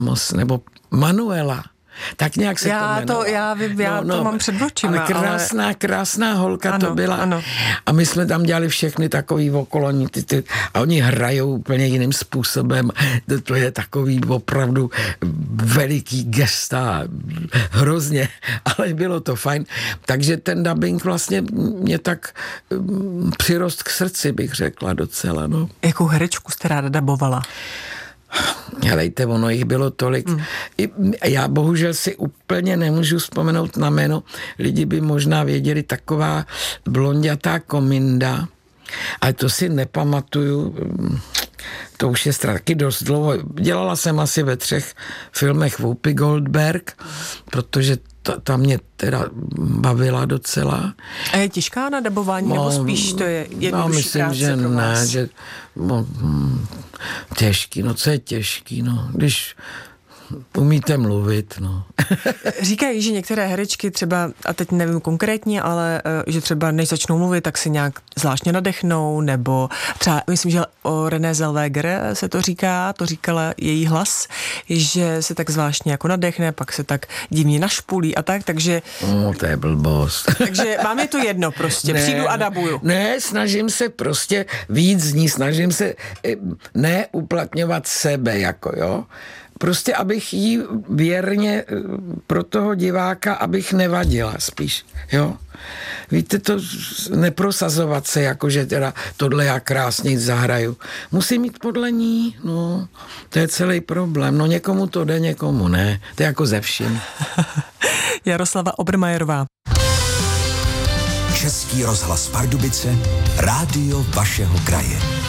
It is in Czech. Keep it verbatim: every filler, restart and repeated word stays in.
nebo Manuela. Tak nějak se já to jmenovalo. To, já vím, já no, no, to mám před očima. Ale krásná, ale... krásná holka ano, to byla. Ano. A my jsme tam dělali všechny takový okolo. Ty, ty, a oni hrajou úplně jiným způsobem. To, to je takový opravdu veliký gesta. Hrozně. Ale bylo to fajn. Takže ten dubbing vlastně mě tak um, přirost k srdci, bych řekla docela. No. Jakou herečku jste ráda dabovala? Helejte, ono jich bylo tolik. Mm. I, já bohužel si úplně nemůžu vzpomenout na jméno. Lidi by možná věděli, taková blondětá Kominda, ale to si nepamatuju. To už je taky dost dlouho. Dělala jsem asi ve třech filmech Whoopi Goldberg, protože ta, ta mě teda bavila docela. A je těžká na dabování, no, nebo spíš to je jednodušší no, myslím, práce že pro vás? Ne, že no, hm, těžký, no co je těžký, no, když umíte mluvit, no. Říkají, že některé herečky třeba, a teď nevím konkrétně, ale že třeba než začnou mluvit, tak se nějak zvláštně nadechnou, nebo třeba, myslím, že o René Zellweger se to říká, to říkala její hlas, že se tak zvláštně jako nadechne, pak se tak divně našpulí a tak, takže... No, to je blbost. Takže vám je to jedno prostě, ne, přijdu a dabuju. Ne, snažím se prostě víc z ní, snažím se ne uplatňovat sebe, jako jo, prostě abych jí věrně pro toho diváka, abych nevadila spíš, jo. Víte, to neprosazovat se, jakože teda tohle já krásně zahraju. Musím mít podle ní, no, to je celý problém. No někomu to jde, někomu ne. To je jako ze vším. Jaroslava Obermajerová. Český rozhlas Pardubice, rádio vašeho kraje.